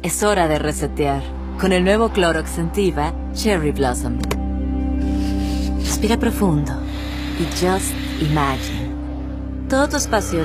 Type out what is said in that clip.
Es hora de resetear. Con el nuevo Clorox Scentiva Cherry Blossom. Respira profundo y just imagine. Todo tu espacio